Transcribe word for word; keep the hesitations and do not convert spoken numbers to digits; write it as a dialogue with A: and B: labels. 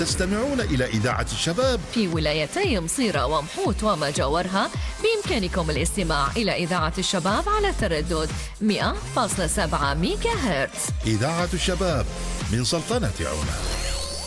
A: تستمعون إلى إذاعة الشباب
B: في ولايتي مصيرة ومحوت وما جاورها. بإمكانكم الاستماع إلى إذاعة الشباب على تردد مئة فاصلة سبعة ميجا هرتز.
A: إذاعة الشباب من سلطنة عمان.